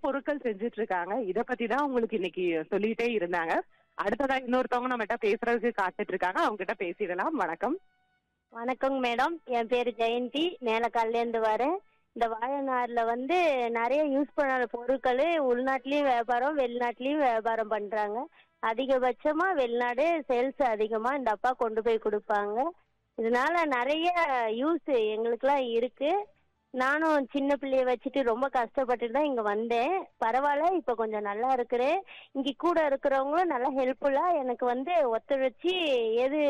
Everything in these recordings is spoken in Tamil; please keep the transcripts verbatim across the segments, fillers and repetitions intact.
பொருட்கள் செஞ்சுட்டு இருக்காங்க. இத பத்தி தான் உங்களுக்கு இன்னைக்கு சொல்லிட்டே இருந்தாங்க. அடுத்ததா இன்னொருத்தவங்க நம்மட்ட பேசுறதுக்கு காத்துட்டு இருக்காங்க. அவங்க கிட்ட பேசிடலாம். வணக்கம். வணக்கங்க மேடம். என் பேரு ஜெயந்தி. மேலக்கால்லேருந்து வரேன். இந்த வாழைநார்ல வந்து நெறைய யூஸ் பண்ணாத பொருட்களு உள்நாட்டிலயும் வியாபாரம், வெளிநாட்டிலயும் வியாபாரம் பண்றாங்க. அதிகபட்சமா வெளிநாடு சேல்ஸ் அதிகமா இந்த அப்பா கொண்டு போய் குடுப்பாங்க. இதனால நெறைய யூஸ் எங்களுக்கெல்லாம் இருக்கு. நானும் சின்ன பிள்ளைய வச்சுட்டு ரொம்ப கஷ்டப்பட்டுட்டு தான் இங்க வந்தேன். பரவால்ல, இப்ப கொஞ்சம் நல்லா இருக்கிறேன். இங்க கூட இருக்கிறவங்களும் நல்லா ஹெல்ப்ஃபுல்லா எனக்கு வந்து ஒத்துழைச்சு எது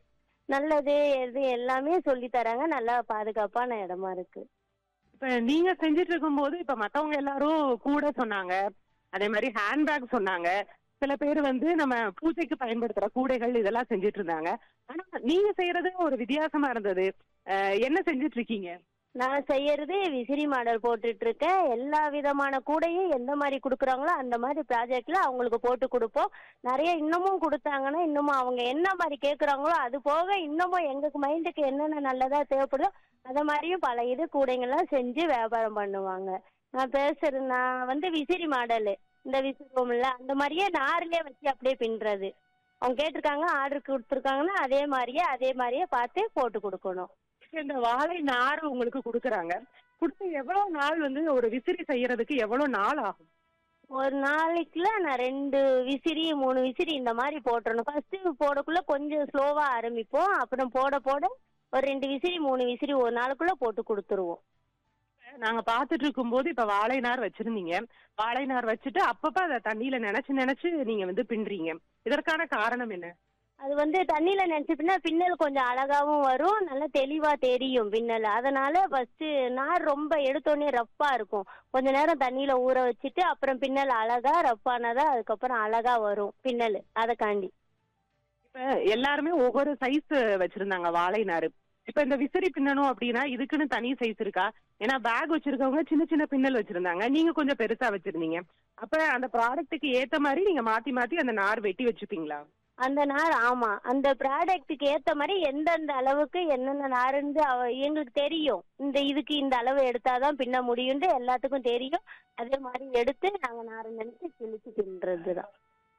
நல்லது எது எல்லாமே சொல்லி தராங்க. நல்லா பாதுகாப்பான இடமா இருக்கு. இப்ப நீங்க செஞ்சுட்டு இருக்கும்போது, இப்ப மத்தவங்க எல்லாரும் கூட சொன்னாங்க. அதே மாரி ஹேண்ட் பேக் சொன்னாங்க. சில பேர் வந்து நம்ம பூஜைக்கு பயன்படுத்துற கூடைகள் இதெல்லாம் செஞ்சுட்டு இருந்தாங்க. ஆனா நீங்க செய்யறது ஒரு வித்தியாசமா இருந்தது. அ என்ன செஞ்சுட்டு இருக்கீங்க? நான் செய்யறது விசிறி மாடல் போட்டுட்டு இருக்கேன். எல்லா விதமான கூடையும் எந்த மாதிரி கொடுக்குறாங்களோ அந்த மாதிரி ப்ராஜெக்ட்ல அவங்களுக்கு போட்டு கொடுப்போம். நிறைய இன்னமும் கொடுத்தாங்கன்னா இன்னமும் அவங்க என்ன மாதிரி கேட்குறாங்களோ அது போக இன்னமும் எங்களுக்கு மைண்டுக்கு என்னென்ன நல்லதா தேவைப்படுதோ அந்த மாதிரியும் பல இது கூடைங்கள்லாம் செஞ்சு வியாபாரம் பண்ணுவாங்க. நான் பேசுறது நான் வந்து விசிறி மாடலு இந்த விசிறில அந்த மாதிரியே நார்லயே வச்சு அப்படியே பின்னுறது. அவங்க கேட்டிருக்காங்க, ஆர்டர் கொடுத்துருக்காங்கன்னா அதே மாதிரியே அதே மாதிரியே பார்த்து போட்டு கொடுக்கணும். இந்த வாழை நார் உங்களுக்கு குடுக்குறாங்க. குடுத்து எவ்வளவு நாள் வந்து ஒரு விசிறி செய்யறதுக்கு எவ்வளவு நாள் ஆகும்? ஒரு நாளைக்குள்ள நான் ரெண்டு விசிறி மூணு விசிறி இந்த மாதிரி போட்டுறணும். ஃபர்ஸ்ட் போடக்குள்ள கொஞ்சம் ஸ்லோவா ஆரம்பிப்போம். அப்புறம் போட போட ஒரு ரெண்டு விசிறி மூணு விசிறி ஒரு நாளுக்குள்ள போட்டு கொடுத்துருவோம். நாங்க பாத்துட்டு இருக்கும்போது இப்ப வாழை நார் வச்சிருந்தீங்க. வாழை நார் வச்சுட்டு அப்பப்ப அத தண்ணியில நனைச்சு நனைச்சு நீங்க வந்து பின்றீங்க. இதற்கான காரணம் என்ன? அது வந்து தண்ணியில நினைச்சுப்பின்னா பின்னல் கொஞ்சம் அழகாவும் வரும், நல்லா தெளிவா தெரியும் பின்னல். அதனால ஃபர்ஸ்ட் நார் ரொம்ப எடுத்தோடனே ரப்பா இருக்கும். கொஞ்ச நேரம் தண்ணியில ஊற வச்சுட்டு அப்புறம் பின்னல் அழகா ரப்பானதா அதுக்கப்புறம் அழகா வரும் பின்னல். அதக்காண்டி இப்ப எல்லாருமே ஒவ்வொரு சைஸ் வச்சிருந்தாங்க வாழை நாரு. இப்ப இந்த விசிறி பின்னணும் அப்படின்னா இதுக்குன்னு தனி சைஸ் இருக்கா? ஏன்னா பேக் வச்சிருக்கவங்க சின்ன சின்ன பின்னல் வச்சிருந்தாங்க. நீங்க கொஞ்சம் பெருசா வச்சிருந்தீங்க. அப்ப அந்த ப்ராடக்ட்டுக்கு ஏத்த மாதிரி நீங்க மாத்தி மாத்தி அந்த நார் வெட்டி வச்சுப்பீங்களா? அந்த நார் ஆமா, அந்த ப்ராடக்ட்டுக்கு ஏத்த மாதிரி எந்தெந்த அளவுக்கு என்னென்ன நாருன்னு அவ எங்களுக்கு தெரியும். இந்த இதுக்கு இந்த அளவு எடுத்தாதான் பின்ன முடியும்னு எல்லாத்துக்கும் தெரியும். அதே மாதிரி எடுத்து நாங்க நாரை நினைச்சு கிழிச்சு பின்னுறதுதான்.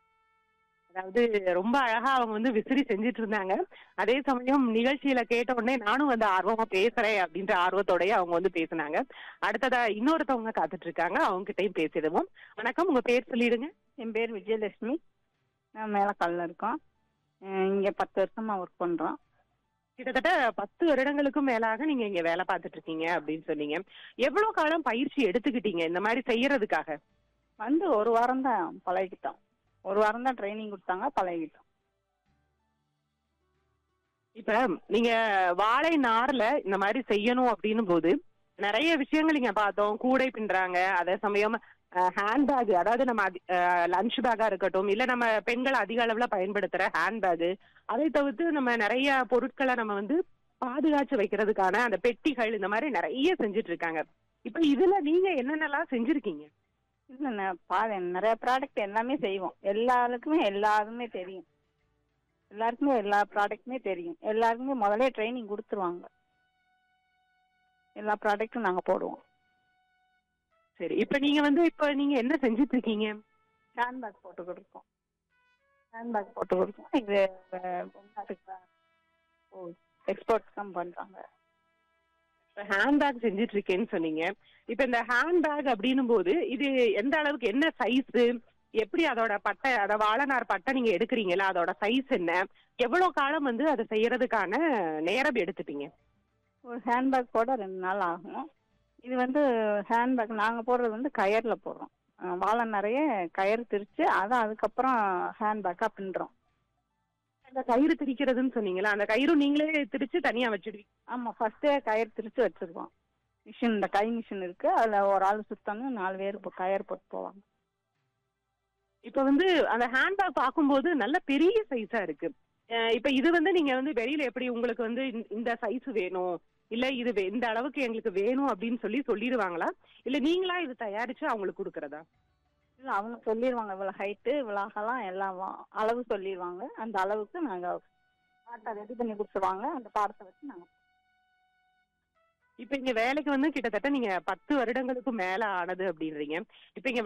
அதாவது ரொம்ப அழகா அவங்க வந்து விசிறி செஞ்சுட்டு இருந்தாங்க. அதே சமயம் நிகழ்ச்சியில கேட்ட உடனே நானும் வந்து ஆர்வமா பேசுறேன் அப்படின்ற ஆர்வத்தோடய அவங்க வந்து பேசினாங்க. அடுத்ததா இன்னொருத்தவங்க காத்துட்டு இருக்காங்க. அவங்க கிட்டயும் பேசிடுவோம். வணக்கம், உங்க பேர் சொல்லிடுங்க. என் பேர் விஜயலட்சுமி. நான் மேலக்காலில் இருக்கோம். இங்கே பத்து வருஷமா ஒர்க் பண்ணுறோம். கிட்டத்தட்ட பத்து வருடங்களுக்கும் மேலாக நீங்க இங்க வேலை பார்த்துட்டு இருக்கீங்க அப்படின்னு சொன்னீங்க. எவ்வளவு காலம் பயிற்சி எடுத்துக்கிட்டீங்க இந்த மாதிரி செய்யறதுக்காக? வந்து ஒரு வாரம் தான் பழகிட்டோம். ஒரு வாரம் தான் ட்ரைனிங் கொடுத்தாங்க, பழகிட்டோம். இப்ப நீங்க வாழை நார்ல இந்த மாதிரி செய்யணும் அப்படின்னும் போது நிறைய விஷயங்கள் இங்க பார்த்தோம். கூடை பின்றாங்க, அதே சமயம் ஹேண்ட் பேக், அதாவது நம்ம லஞ்ச் பேக்கா இருக்கட்டும், இல்ல நம்ம பெண்கள் அதிக அளவுல பயன்படுத்துற ஹேண்ட் பேக், அதை தவிர்த்து நம்ம நிறைய பொருட்களை நம்ம வந்து பாதுகாச்சு வைக்கிறதுக்கான அந்த பெட்டிகள், இந்த மாதிரி நிறைய செஞ்சுட்டு இருக்காங்க. இப்ப இதுல நீங்க என்னென்னலாம் செஞ்சிருக்கீங்க? இல்லை, பாரு நிறைய ப்ராடக்ட் எல்லாமே செய்வோம். எல்லாருக்குமே எல்லாருமே தெரியும். எல்லாருக்குமே எல்லா ப்ராடக்ட்டுமே தெரியும். எல்லாருக்குமே முதல்ல ட்ரைனிங் கொடுத்துருவாங்க. எல்லா ப்ராடக்ட்டும் நாங்கள் போடுவோம். சரி, இப்ப நீங்க வந்து இப்ப நீங்க என்ன செஞ்சுட்டு இருக்கீங்க? ஹேண்ட் பேக் போட்டு கொடுப்போம். ஹேண்ட் பேக் போட்டு கொடுப்போம். இது எக்ஸ்போர்ட் தான் பண்றாங்க. ஹேண்ட் பேக் செஞ்சுட்டு இருக்கேன்னு சொன்னீங்க. இப்ப இந்த ஹேண்ட் பேக் அப்படின்னும் போது இது எந்த அளவுக்கு, என்ன சைஸ், எப்படி அதோட பட்டை, அத வாழைநார் பட்டை நீங்க எடுக்கிறீங்களா, அதோட சைஸ் என்ன, எவ்வளவு காலம் வந்து அதை செய்யறதுக்கான நேரம் எடுத்துட்டீங்க? ஒரு ஹேண்ட் பேக் போட ரெண்டு நாள் ஆகும். இது வந்து ஹேண்ட் பேக் நாங்கள் போடுறது வந்து கயர்ல போடுறோம். வாழை நிறைய கயிறு திரிச்சு அதை அதுக்கப்புறம் ஹேண்ட் பேக்கா பின்னுறோம். அந்த கயிறு திரிக்கிறதுன்னு சொன்னீங்களா, அந்த கயிறு நீங்களே திரிச்சு தனியா வச்சிடுவீங்க? ஆமா, ஃபர்ஸ்டே கயிறு திரிச்சு வச்சிருக்கோம். மிஷின், இந்த கை மிஷின் இருக்கு. அதுல ஒரு ஆள் சுத்தாங்க, நாலு பேர் கயிறு போட்டு போவாங்க. இப்ப வந்து அந்த ஹேண்ட் பேக் பார்க்கும்போது நல்ல பெரிய சைஸா இருக்கு. இப்ப இது வந்து நீங்க வந்து வெளியில எப்படி உங்களுக்கு வந்து இந்த சைஸ் வேணும், இல்ல இது இந்த அளவுக்கு எங்களுக்கு வேணும் அப்படின்னு சொல்லி சொல்லிடுவாங்களா, இல்ல நீங்களா இது தயாரிச்சு அவங்களுக்கு கொடுக்கறதா? இல்ல, அவங்க சொல்லிடுவாங்க இவ்வளவு ஹைட்டு இவ்வளவு அகலம் எல்லாம் அளவு சொல்லிடுவாங்க. அந்த அளவுக்கு நாங்க பாட்டை ரெடி பண்ணி கொடுத்துருவாங்க. அந்த பாடத்தை வச்சு நாங்க இப்ப இங்க வேலைக்கு வந்து கிட்டத்தட்ட நீங்க பத்து வருடங்களுக்கு மேல ஆனது அப்படின்றீங்க. இப்ப இங்க